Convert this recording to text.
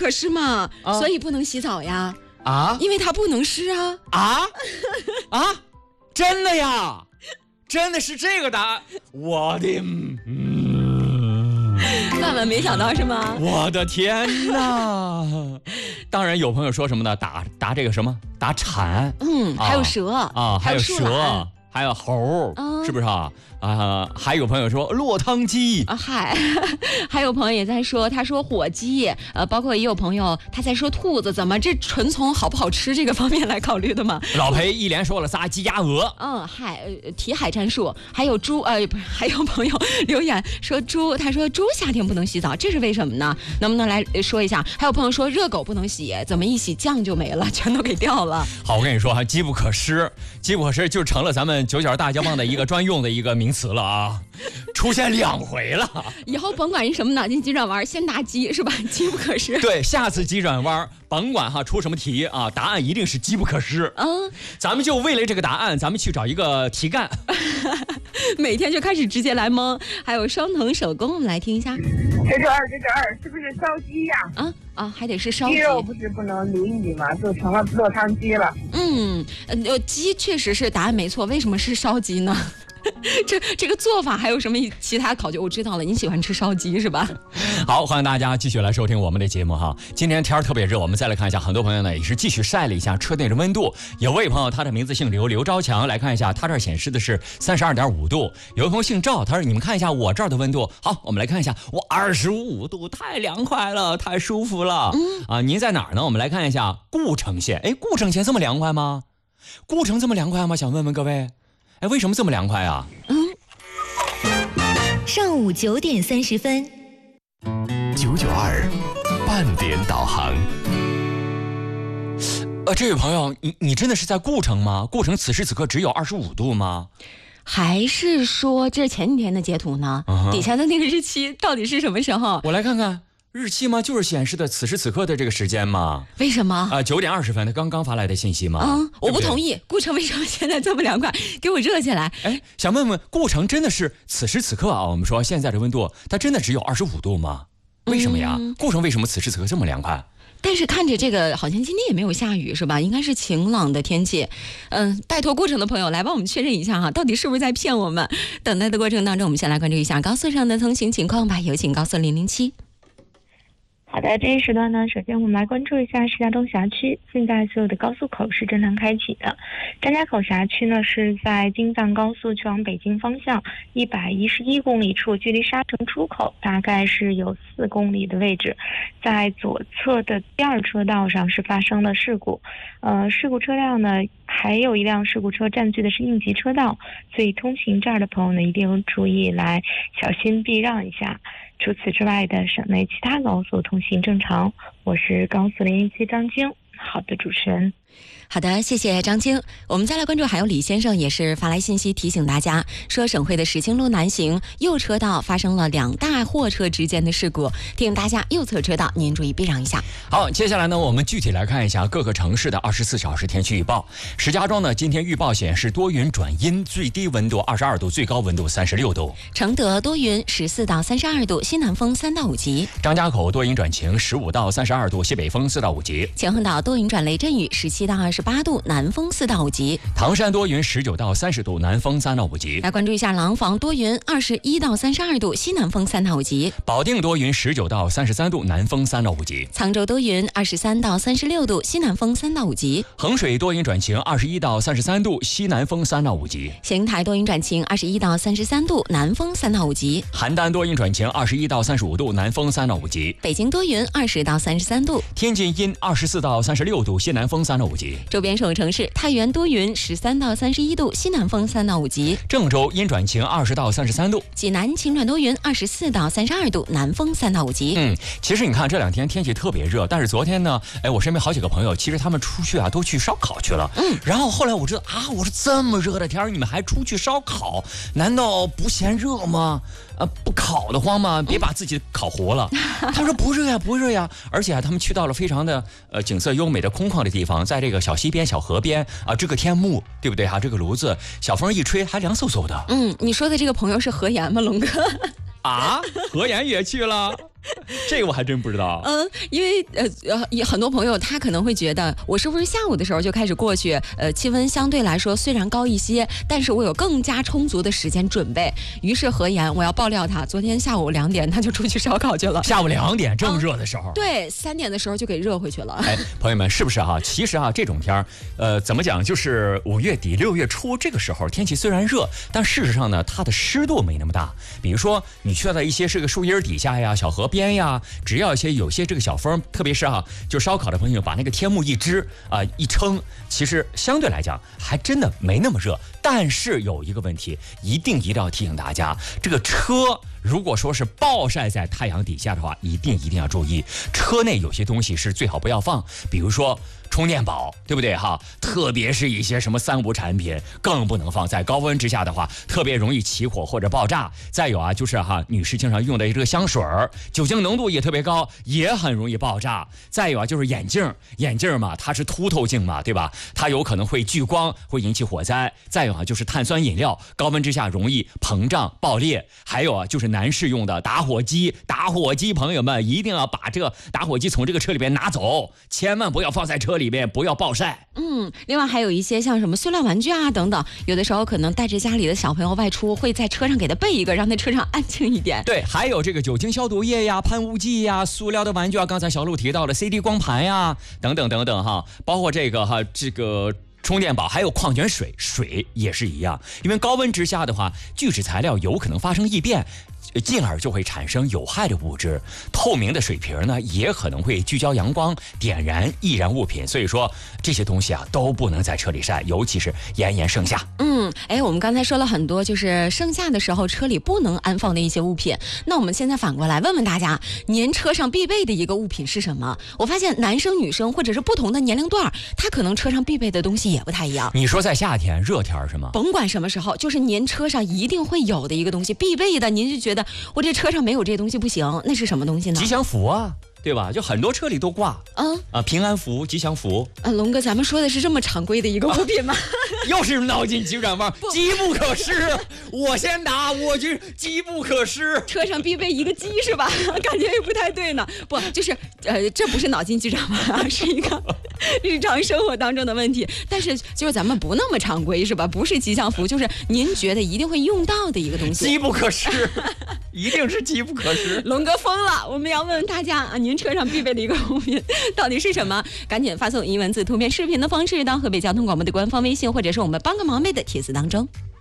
可湿嘛，所以不能洗澡呀。 啊？ 因为它不能湿啊。 真的呀？真的是这个答案？我的万万没想到是吗？ 我的天哪！当然有朋友说什么呢？打这个什么？打蝉。 还有蛇啊，还有蛇，还有猴，是不是啊？还有朋友说落汤鸡啊，还有朋友也在说，他说火鸡，包括也有朋友他在说兔子，怎么这纯从好不好吃这个方面来考虑的嘛？ 老裴一连说了仨鸡鸭鹅。 题海战术，还有猪，还有朋友留言说猪，他说猪夏天不能洗澡，这是为什么呢？能不能来说一下？还有朋友说热狗不能洗，怎么一洗酱就没了，全都给掉了。 好，我跟你说机不可失，机不可失就成了咱们九角大家棒的一个专用的一个名词了啊，出现2回了。 以后甭管是什么脑筋急转弯，先答鸡是吧？机不可失。 对，下次急转弯甭管出什么题啊，答案一定是机不可失。咱们就为了这个答案，咱们去找一个题干。 每天就开始直接来蒙。还有双藤手工，我们来听一下。 这是二，是不是烧鸡呀？ 还得是烧鸡。 鸡肉不是不能淋雨吗？就成了落汤鸡了。 鸡确实是答案没错，为什么是烧鸡呢？这个做法还有什么其他考究？我知道了，你喜欢吃烧鸡是吧？ 好，欢迎大家继续来收听我们的节目哈。今天天特别热，我们再来看一下，很多朋友呢也是继续晒了一下车内的温度。有位朋友他的名字姓刘昭强，来看一下，他这儿显示的是32.5度。有一朋友姓赵，他说你们看一下我这儿的温度。好，我们来看一下，我25度，太凉快了，太舒服了。您在哪儿呢？我们来看一下故城县。故城县这么凉快吗？故城这么凉快吗？想问问各位。为什么这么凉快啊？ 上午9点30分 992半点导航。 这位朋友，你真的是在故城吗？故城此时此刻只有25度吗？ 还是说这是前几天的截图呢？底下的那个日期到底是什么时候？ 我来看看。日期吗？就是显示的此时此刻的这个时间吗？ 为什么 ？9点20分，他刚刚发来的信息吗？ 我不同意。故城为什么现在这么凉快？给我热起来！ 想问问，故城真的是此时此刻啊？我们说现在的温度，它真的只有25度吗？为什么呀？故城为什么此时此刻这么凉快？ 但是看着这个，好像今天也没有下雨是吧？应该是晴朗的天气。拜托故城的朋友来帮我们确认一下哈，到底是不是在骗我们？等待的过程当中，我们先来关注一下高速上的通行情况吧。有请高速007。 好的，这一时段呢，首先我们来关注一下石家庄辖区，现在所有的高速口是正常开启的。张家口辖区呢是在京藏高速去往北京方向111公里处，距离沙城出口大概是有4公里的位置，在左侧的第2车道上是发生了事故。事故车辆呢还有一辆事故车占据的是应急车道，所以通行这儿的朋友呢一定要注意来小心避让一下。除此之外的省内其他高速通行正常。我是高速017张晶。好的，主持人。 好的，谢谢张晶。我们再来关注，还有李先生也是发来信息提醒大家说，省会的石青路南行右车道发生了2大货车之间的事故，提醒大家右侧车道您注意避让一下。 好，接下来呢，我们具体来看一下各个城市的24小时天气预报。石家庄呢，今天预报显示多云转阴，最低温度22度，最高温度36度。 承德多云14到32度，西南风3到5级。 张家口多云转晴15到32度，西北风4到5级。 前横岛多云转雷阵雨17到28度，南风4到5级。 唐山多云19到30度，南风3到5级。 来关注一下廊坊多云21到32度，西南风3到5级。 保定多云19到33度，南风3到5级。 沧州多云23到36度，西南风3到5级。 衡水多云转晴21到33度，西南风3到5级。 邢台多云转晴21到33度，南风3到5级。 邯郸多云转晴21到35度，南风3到5级。 北京多云20到33度。 天津阴24到36度，西南风3到5级。 周边省城市太原多云13到31度，西南风3到5级。 郑州阴转晴20到33度。 济南晴转多云24到32度，南风3到5级。 其实你看这2天天气特别热，但是昨天呢，我身边好几个朋友，其实他们出去啊都去烧烤去了。然后后来我知道啊，我说这么热的天你们还出去烧烤，难道不嫌热吗？不烤得慌吗？别把自己烤活了。他们说不热呀，不热呀。而且他们去到了非常的景色优美的空旷的地方，在这个小溪边、小河边啊，这个天幕，对不对哈？这个炉子，小风一吹还凉飕飕的。 你说的这个朋友是何岩吗，龙哥？ 啊，何岩也去了。 这个我还真不知道。 因为很多朋友他可能会觉得，我是不是下午的时候就开始过去？气温相对来说虽然高一些，但是我有更加充足的时间准备。于是何言，我要爆料他，昨天下午2点他就出去烧烤去了。 下午2点正热的时候， 对，3点的时候就给热回去了。 哎，朋友们，是不是哈？其实哈，这种天儿，怎么讲，就是5月底6月初这个时候，天气虽然热，但事实上呢，它的湿度没那么大。比如说，你去到一些这个树荫底下呀、小河边呀，只要有些这个小风，特别是哈，就烧烤的朋友把那个天幕一支啊、一撑，其实相对来讲还真的没那么热。但是有一个问题，一定要提醒大家，这个车如果说是暴晒在太阳底下的话，一定要注意，车内有些东西是最好不要放，比如说充电宝，对不对哈？特别是一些什么3无产品，更不能放，在高温之下的话，特别容易起火或者爆炸。再有啊，就是哈，女士经常用的这个香水，酒精浓度也特别高，也很容易爆炸。再有啊，就是眼镜嘛，它是凸透镜嘛，对吧？它有可能会聚光，会引起火灾。再有啊，就是碳酸饮料，高温之下容易膨胀爆裂。还有啊，就是男士用的打火机，朋友们一定要把这个打火机从这个车里边拿走，千万不要放在车里边，不要暴晒。 另外还有一些像什么塑料玩具啊等等，有的时候可能带着家里的小朋友外出，会在车上给他备一个，让他车上安静一点。 对，还有这个酒精消毒液呀、喷雾剂呀、塑料的玩具啊，刚才小鹿提到的 CD 光盘呀，等等哈，包括这个充电宝，还有矿泉水也是一样，因为高温之下的话，聚酯材料有可能发生异变，进而就会产生有害的物质。透明的水瓶呢，也可能会聚焦阳光，点燃易燃物品。所以说这些东西啊，都不能在车里晒，尤其是炎盛夏。 我们刚才说了很多，就是盛夏的时候车里不能安放的一些物品。那我们现在反过来问问大家，您车上必备的一个物品是什么？我发现男生女生或者是不同的年龄段，他可能车上必备的东西也不太一样。 你说在夏天热天是吗？ 甭管什么时候，就是您车上一定会有的一个东西，必备的，您就觉得我这车上没有这东西不行，那是什么东西呢？ 吉祥符啊，对吧？就很多车里都挂平安符、吉祥符。 龙哥，咱们说的是这么常规的一个物品吗？ 又是脑筋急转弯，机不可失。我先打，我就机不可失。 车上必备一个鸡是吧？感觉也不太对呢。不，就是这不是脑筋急转弯，是一个日常生活当中的问题。但是就是咱们不那么常规是吧？不是吉祥符，就是您觉得一定会用到的一个东西。 机不可失，一定是机不可失。 龙哥疯了，我们要问问大家啊，您车上必备的一个物品到底是什么？赶紧发送英文字、图片、视频的方式到河北交通广播的官方微信，或者是我们帮个忙妹的帖子当中。